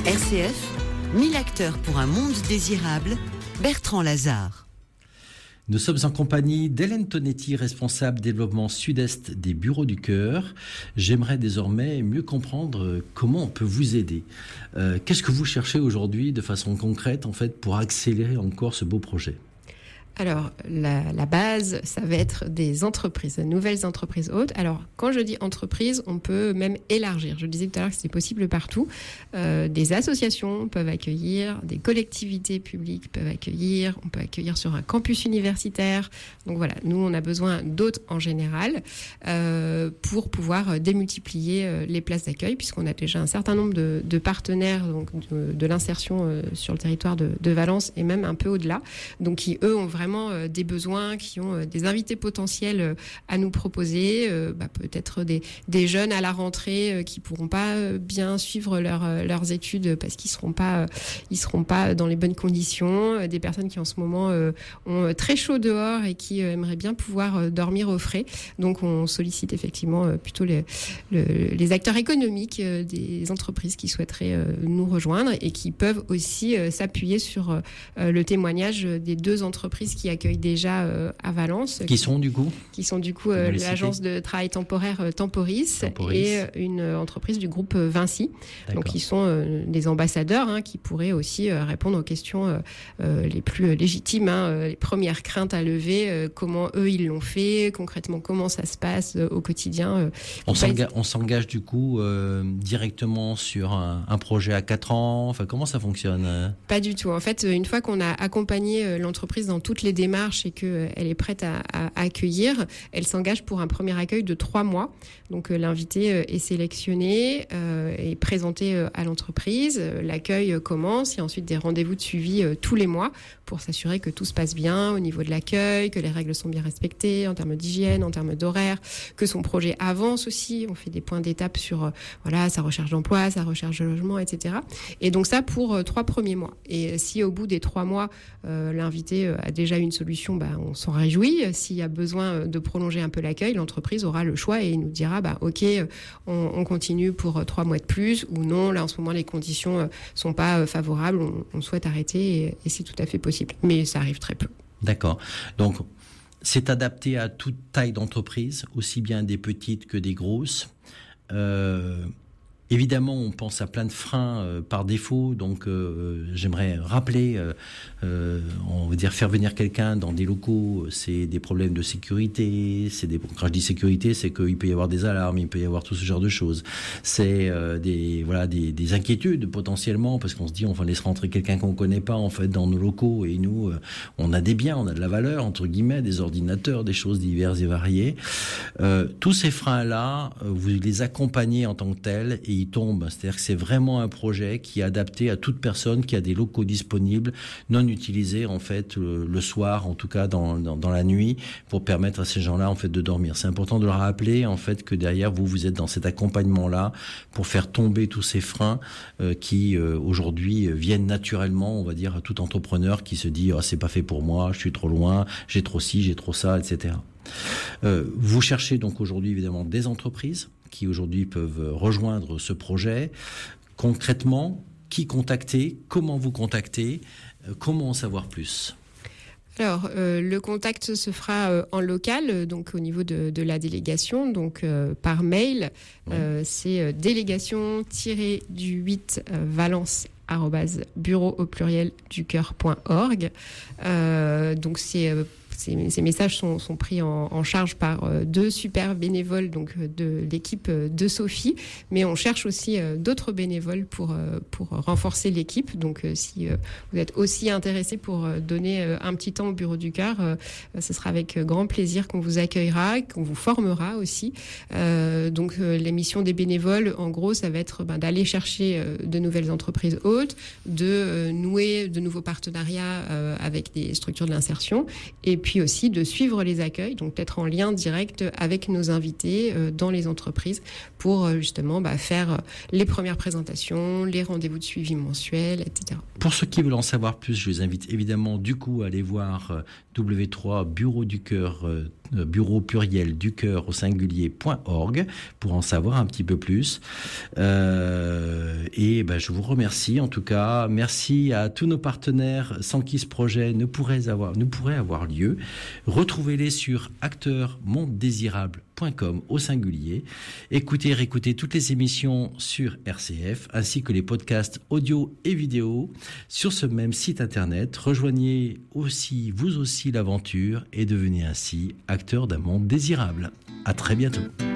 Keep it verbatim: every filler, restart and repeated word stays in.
R C F, mille acteurs pour un monde désirable, Bertrand Lazare. Nous sommes en compagnie d'Hélène Tonetti, responsable développement sud-est des Bureaux du Cœur. J'aimerais désormais mieux comprendre comment on peut vous aider. Euh, qu'est-ce que vous cherchez aujourd'hui de façon concrète en fait pour accélérer encore ce beau projet ? Alors, la, la base, ça va être des entreprises, de nouvelles entreprises hautes. Alors, quand je dis entreprise, on peut même élargir. Je disais tout à l'heure que c'était possible partout. Euh, des associations peuvent accueillir, des collectivités publiques peuvent accueillir, on peut accueillir sur un campus universitaire. Donc voilà, nous, on a besoin d'hôtes en général euh, pour pouvoir démultiplier euh, les places d'accueil, puisqu'on a déjà un certain nombre de, de partenaires donc de, de l'insertion euh, sur le territoire de, de Valence et même un peu au-delà, donc qui, eux, ont vraiment des besoins, qui ont des invités potentiels à nous proposer, bah, peut-être des, des jeunes à la rentrée qui pourront pas bien suivre leur, leurs études parce qu'ils seront pas, ils seront pas dans les bonnes conditions, des personnes qui en ce moment ont très chaud dehors et qui aimeraient bien pouvoir dormir au frais. Donc on sollicite effectivement plutôt les, les, les acteurs économiques des entreprises qui souhaiteraient nous rejoindre et qui peuvent aussi s'appuyer sur le témoignage des deux entreprises qui accueillent déjà euh, à Valence. Qui, qui sont du coup Qui sont du coup euh, l'agence de travail temporaire euh, Temporis, Temporis et euh, une euh, entreprise du groupe euh, Vinci. D'accord. Donc ils sont euh, des ambassadeurs hein, qui pourraient aussi euh, répondre aux questions euh, euh, les plus légitimes, hein, euh, les premières craintes à lever, euh, comment eux ils l'ont fait, concrètement comment ça se passe euh, au quotidien. Euh, on, s'enga- on s'engage du coup euh, directement sur un, un projet à quatre ans. Enfin comment ça fonctionne ? Pas du tout. En fait, une fois qu'on a accompagné euh, l'entreprise dans toutes les démarches et qu'elle est prête à, à accueillir, elle s'engage pour un premier accueil de trois mois. Donc euh, l'invité euh, est sélectionné euh, et présenté euh, à l'entreprise. L'accueil euh, commence et ensuite des rendez-vous de suivi euh, tous les mois pour s'assurer que tout se passe bien au niveau de l'accueil, que les règles sont bien respectées en termes d'hygiène, en termes d'horaire, que son projet avance aussi. On fait des points d'étape sur euh, voilà sa recherche d'emploi, sa recherche de logement, et cetera. Et donc ça pour euh, trois premiers mois. Et si au bout des trois mois, euh, l'invité euh, a déjà une solution, bah, on s'en réjouit. S'il y a besoin de prolonger un peu l'accueil, l'entreprise aura le choix et nous dira bah, ok, on, on continue pour trois mois de plus ou non, là en ce moment les conditions ne sont pas favorables, on, on souhaite arrêter et, et c'est tout à fait possible. Mais ça arrive très peu. D'accord. Donc c'est adapté à toute taille d'entreprise, aussi bien des petites que des grosses. Euh... Évidemment, on pense à plein de freins euh, par défaut, donc euh, j'aimerais rappeler, euh, euh, on veut dire faire venir quelqu'un dans des locaux, c'est des problèmes de sécurité, c'est des, quand je dis sécurité, c'est qu'il peut y avoir des alarmes, il peut y avoir tout ce genre de choses. C'est euh, des voilà des, des inquiétudes potentiellement parce qu'on se dit on va laisser rentrer quelqu'un qu'on connaît pas en fait dans nos locaux et nous euh, on a des biens, on a de la valeur entre guillemets, des ordinateurs, des choses diverses et variées. Euh, tous ces freins là, vous les accompagnez en tant que tels et il tombe. C'est-à-dire que c'est vraiment un projet qui est adapté à toute personne qui a des locaux disponibles, non utilisés en fait le, le soir, en tout cas dans, dans, dans la nuit, pour permettre à ces gens-là en fait de dormir. C'est important de leur rappeler en fait que derrière vous, vous êtes dans cet accompagnement-là pour faire tomber tous ces freins euh, qui euh, aujourd'hui viennent naturellement, on va dire, à tout entrepreneur qui se dit oh, c'est pas fait pour moi, je suis trop loin, j'ai trop ci, j'ai trop ça, et cetera. Euh, vous cherchez donc aujourd'hui évidemment des entreprises qui aujourd'hui peuvent rejoindre ce projet. Concrètement, qui contacter, comment vous contacter, euh, comment en savoir plus ? Alors, euh, le contact se fera euh, en local, donc au niveau de, de la délégation, donc euh, par mail. Oui. Euh, c'est euh, délégation du huit euh, Valence arobase bureau au pluriel du cœur point org. Euh, donc c'est euh, Ces, ces messages sont, sont pris en, en charge par euh, deux super bénévoles donc euh, de l'équipe euh, de Sophie, mais on cherche aussi euh, d'autres bénévoles pour euh, pour renforcer l'équipe. Donc euh, si euh, vous êtes aussi intéressé pour euh, donner euh, un petit temps au Bureau du Cœur, euh, ce sera avec grand plaisir qu'on vous accueillera, qu'on vous formera aussi. Euh, donc euh, les missions des bénévoles, en gros, ça va être ben, d'aller chercher euh, de nouvelles entreprises hôtes, de euh, nouer de nouveaux partenariats euh, avec des structures de l'insertion, et puis puis aussi de suivre les accueils, donc d'être en lien direct avec nos invités euh, dans les entreprises pour euh, justement bah, faire les premières présentations, les rendez-vous de suivi mensuels, et cetera. Pour ceux qui veulent en savoir plus, je vous invite évidemment du coup à aller voir euh, w trois bureau du cœur, euh, bureau pluriel du cœur au singulier point org pour en savoir un petit peu plus. Euh, Et ben, je vous remercie en tout cas. Merci à tous nos partenaires sans qui ce projet ne pourrait avoir, ne pourrait avoir lieu. Retrouvez-les sur acteurs monde désirable point com au singulier. Écoutez et réécoutez toutes les émissions sur R C F ainsi que les podcasts audio et vidéo sur ce même site internet. Rejoignez aussi, vous aussi, l'aventure et devenez ainsi acteur d'un monde désirable. À très bientôt.